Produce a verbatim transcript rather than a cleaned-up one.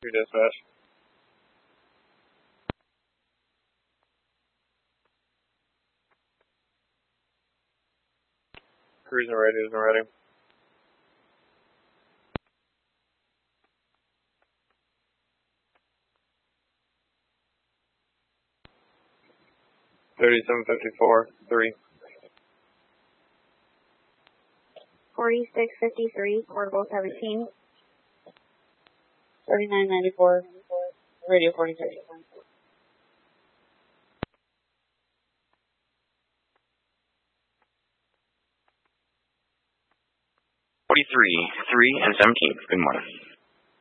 Your dispatch. Cruising ready, isn't ready. Thirty-seven fifty-four, three. Forty-six fifty-three, portable seventeen. Thirty-nine ninety-four, radio forty-six. Forty-three, three and seventeen. Good morning.